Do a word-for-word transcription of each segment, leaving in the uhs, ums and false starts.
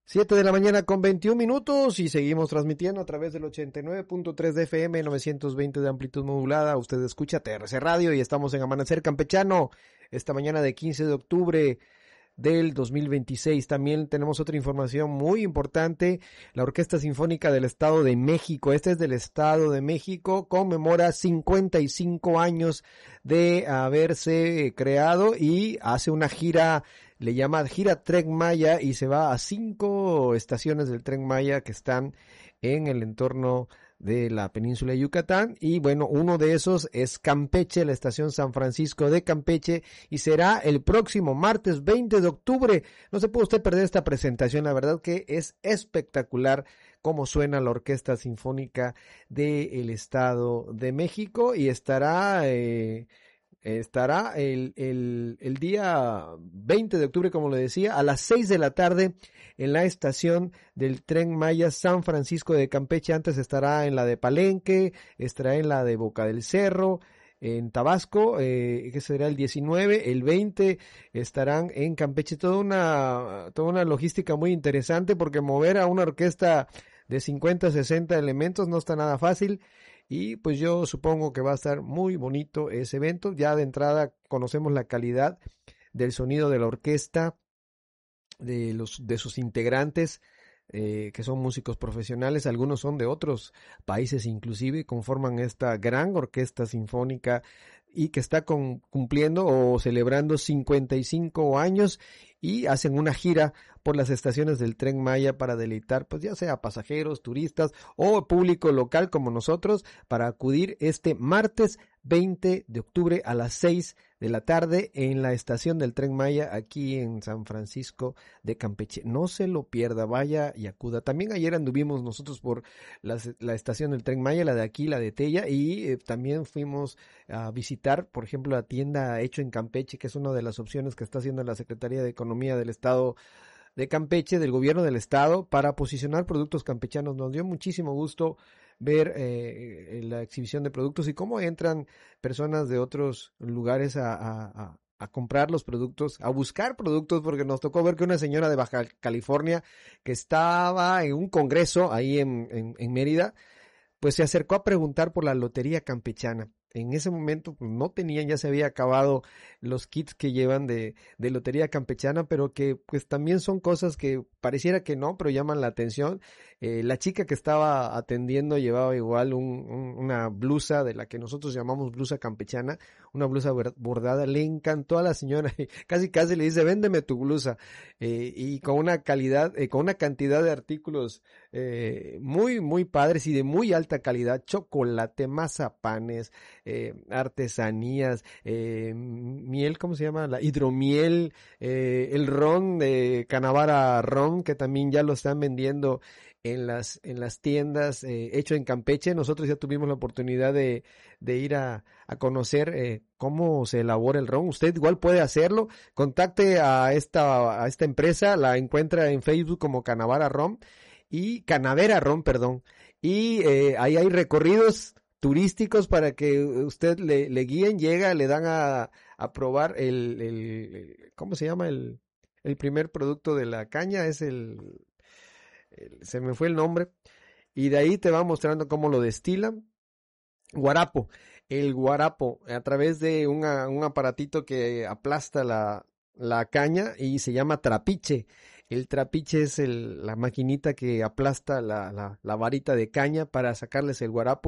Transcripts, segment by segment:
Siete de la mañana con veintiún minutos y seguimos transmitiendo a través del ochenta y nueve punto tres de F M, novecientos veinte de amplitud modulada. Usted escucha T R C Radio y estamos en Amanecer Campechano esta mañana de quince de octubre del dos mil veintiséis. También tenemos otra información muy importante. La Orquesta Sinfónica del Estado de México, este es del Estado de México, conmemora cincuenta y cinco años de haberse creado y hace una gira, le llama gira Tren Maya, y se va a cinco estaciones del Tren Maya que están en el entorno de la península de Yucatán. Y bueno, uno de esos es Campeche, la estación San Francisco de Campeche, y será el próximo martes veinte de octubre. No se puede usted perder esta presentación, la verdad que es espectacular cómo suena la Orquesta Sinfónica del Estado de México, y estará eh, estará el, el, el día veinte de octubre, como le decía, a las seis de la tarde en la estación del Tren Maya San Francisco de Campeche. Antes estará en la de Palenque, estará en la de Boca del Cerro, en Tabasco, eh, que será el diecinueve, el veinte estarán en Campeche. Toda una, toda una logística muy interesante, porque mover a una orquesta de cincuenta, sesenta elementos no está nada fácil. Y pues yo supongo que va a estar muy bonito ese evento. Ya de entrada conocemos la calidad del sonido de la orquesta, de los de sus integrantes, eh, que son músicos profesionales. Algunos son de otros países inclusive, conforman esta gran orquesta sinfónica y que está con, cumpliendo o celebrando cincuenta y cinco años, y hacen una gira por las estaciones del Tren Maya para deleitar, pues ya sea pasajeros, turistas o público local como nosotros, para acudir este martes veinte de octubre a las seis de la tarde en la estación del Tren Maya aquí en San Francisco de Campeche. No se lo pierda, vaya y acuda. También ayer anduvimos nosotros por las, la estación del Tren Maya, la de aquí, la de Tella, y eh, también fuimos a visitar, por ejemplo, la tienda Hecho en Campeche, que es una de las opciones que está haciendo la Secretaría de Economía del Estado de Campeche, del gobierno del estado, para posicionar productos campechanos. Nos dio muchísimo gusto ver eh, la exhibición de productos y cómo entran personas de otros lugares a, a, a, a comprar los productos, a buscar productos, porque nos tocó ver que una señora de Baja California que estaba en un congreso ahí en, en, en Mérida, pues se acercó a preguntar por la lotería campechana. En ese momento pues, no tenían, ya se había acabado los kits que llevan de, de lotería campechana, pero que pues también son cosas que pareciera que no, pero llaman la atención. Eh, la chica que estaba atendiendo llevaba igual un, un, una blusa de la que nosotros llamamos blusa campechana, una blusa bordada. Le encantó a la señora y casi casi le dice, véndeme tu blusa, eh, y con una calidad, eh, con una cantidad de artículos eh, muy, muy padres y de muy alta calidad: chocolate, mazapanes, Eh, artesanías, eh, miel, ¿cómo se llama? La hidromiel, eh, el ron de Canavara Ron, que también ya lo están vendiendo en las en las tiendas, eh, hecho en Campeche. Nosotros ya tuvimos la oportunidad de, de ir a, a conocer eh, cómo se elabora el ron. Usted igual puede hacerlo. Contacte a esta a esta empresa, la encuentra en Facebook como Canavara Ron y Canavera Ron, perdón. Y eh, ahí hay recorridos turísticos para que usted le, le guíen, llega, le dan a, a probar el, el, el, ¿cómo se llama? El, el primer producto de la caña, es el, el, se me fue el nombre, y de ahí te va mostrando cómo lo destilan. Guarapo, el guarapo, a través de una, un aparatito que aplasta la, la caña y se llama trapiche. El trapiche es el, la maquinita que aplasta la, la, la varita de caña para sacarles el guarapo,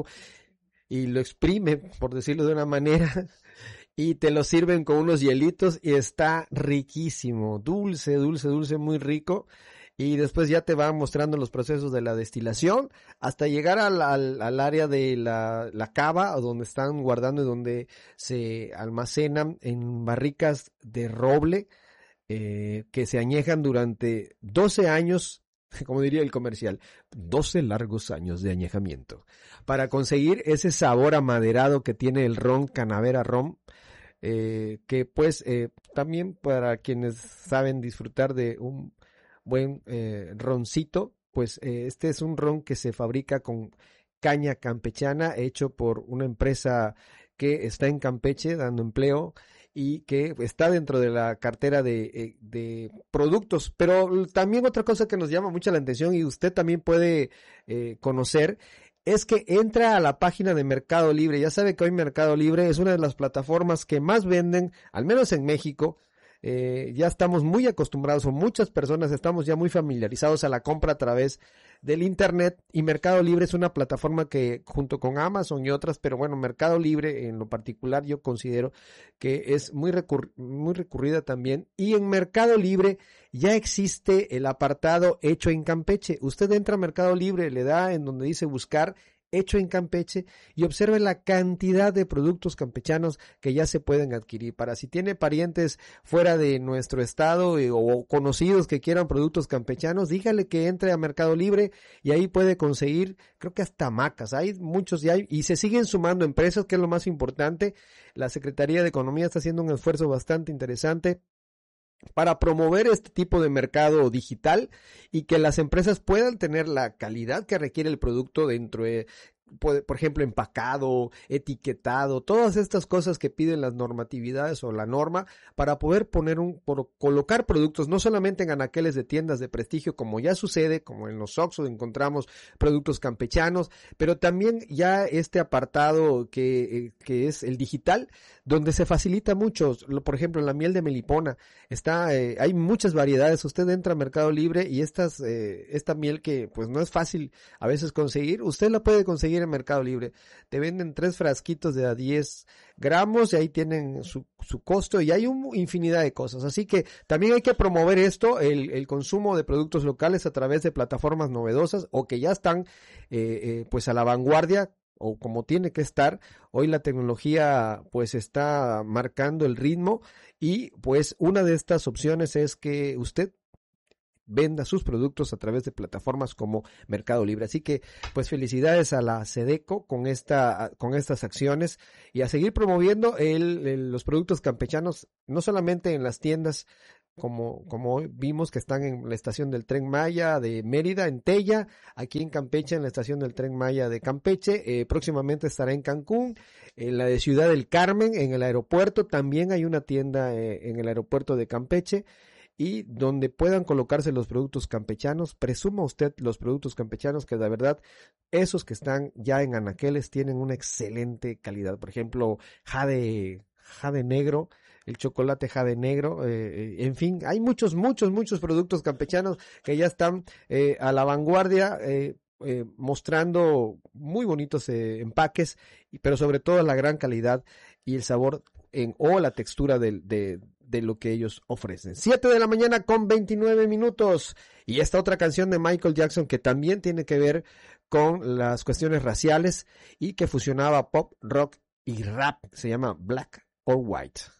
y lo exprime, por decirlo de una manera, y te lo sirven con unos hielitos y está riquísimo, dulce, dulce, dulce, muy rico. Y después ya te van mostrando los procesos de la destilación hasta llegar al, al, al área de la, la cava, donde están guardando y donde se almacenan en barricas de roble, eh, que se añejan durante doce años, como diría el comercial, doce largos años de añejamiento, para conseguir ese sabor amaderado que tiene el ron Canavera Ron, eh, que pues eh, también para quienes saben disfrutar de un buen eh, roncito, pues eh, este es un ron que se fabrica con caña campechana, hecho por una empresa que está en Campeche dando empleo, y que está dentro de la cartera de, de productos. Pero también otra cosa que nos llama mucho la atención y usted también puede eh, conocer es que entra a la página de Mercado Libre. Ya sabe que hoy Mercado Libre es una de las plataformas que más venden, al menos en México. Eh, ya estamos muy acostumbrados, o muchas personas estamos ya muy familiarizados a la compra a través del internet, y Mercado Libre es una plataforma que junto con Amazon y otras, pero bueno, Mercado Libre en lo particular yo considero que es muy, recur- muy recurrida también, y en Mercado Libre ya existe el apartado Hecho en Campeche. Usted entra a Mercado Libre, le da en donde dice buscar Hecho en Campeche y observe la cantidad de productos campechanos que ya se pueden adquirir. Para si tiene parientes fuera de nuestro estado eh, o conocidos que quieran productos campechanos, dígale que entre a Mercado Libre y ahí puede conseguir, creo que hasta hamacas. Hay muchos ya hay, y se siguen sumando empresas, que es lo más importante. La Secretaría de Economía está haciendo un esfuerzo bastante interesante para promover este tipo de mercado digital y que las empresas puedan tener la calidad que requiere el producto dentro de, por ejemplo, empacado, etiquetado, todas estas cosas que piden las normatividades o la norma para poder poner un, por colocar productos no solamente en anaqueles de tiendas de prestigio, como ya sucede, como en los Oxxo encontramos productos campechanos, pero también ya este apartado que, que es el digital, donde se facilita mucho. Por ejemplo, en la miel de melipona está, eh, hay muchas variedades. Usted entra a Mercado Libre y estas, eh, esta miel que pues no es fácil a veces conseguir, usted la puede conseguir en Mercado Libre. Te venden tres frasquitos de a diez gramos y ahí tienen su, su costo, y hay una infinidad de cosas. Así que también hay que promover esto, el, el consumo de productos locales a través de plataformas novedosas o que ya están eh, eh, pues a la vanguardia, o como tiene que estar. Hoy la tecnología pues está marcando el ritmo, y pues una de estas opciones es que usted venda sus productos a través de plataformas como Mercado Libre. Así que pues felicidades a la SEDECO con esta con estas acciones, y a seguir promoviendo el, el, los productos campechanos, no solamente en las tiendas como como hoy vimos que están en la estación del Tren Maya de Mérida, en Tella, aquí en Campeche en la estación del Tren Maya de Campeche, eh, próximamente estará en Cancún, en la de Ciudad del Carmen, en el aeropuerto, también hay una tienda eh, en el aeropuerto de Campeche, y donde puedan colocarse los productos campechanos. Presuma usted los productos campechanos, que la verdad, esos que están ya en anaqueles tienen una excelente calidad. Por ejemplo, jade, jade negro, el chocolate jade negro, eh, en fin, hay muchos, muchos, muchos productos campechanos que ya están eh, a la vanguardia, eh, eh, mostrando muy bonitos eh, empaques, pero sobre todo la gran calidad y el sabor en, o la textura del, de, de lo que ellos ofrecen. siete de la mañana con veintinueve minutos. Y esta otra canción de Michael Jackson que también tiene que ver con las cuestiones raciales y que fusionaba pop, rock y rap, se llama Black or White.